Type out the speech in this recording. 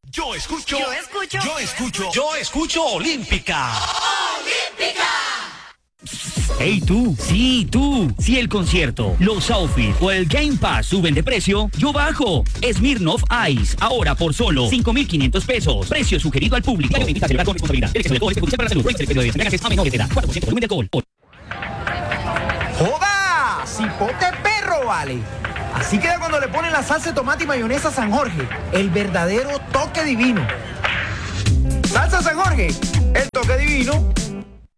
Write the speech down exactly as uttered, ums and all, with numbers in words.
Yo escucho. Yo escucho. Yo escucho. Yo escucho Olímpica. ¡Olímpica! Hey tú, sí tú, si el concierto, los outfits o el Game Pass suben de precio, yo bajo. Smirnoff Ice, ahora por solo cinco mil quinientos pesos. Precio sugerido al público. La invita a celebrar con responsabilidad. El que se le para la salud. Prohíbe el periodo de descargas a menores de edad. cuatro por ciento volumen de alcohol. ¡Joda! ¡Cipote perro, vale! Así queda cuando le ponen la salsa de tomate y mayonesa San Jorge. El verdadero toque divino. Salsa San Jorge, el toque divino.